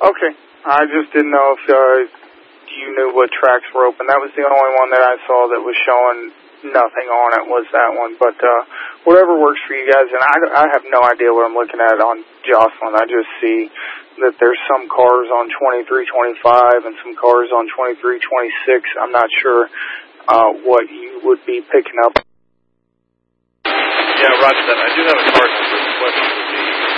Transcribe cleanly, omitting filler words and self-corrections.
Okay. I just didn't know if you knew what tracks were open. That was the only one that I saw that was showing nothing on it was that one. But whatever works for you guys. And I have no idea what I'm looking at on Jocelyn. I just see that there's some cars on 2325 and some cars on 2326. I'm not sure what you would be picking up. Yeah, roger that. I do have a card number. The question would be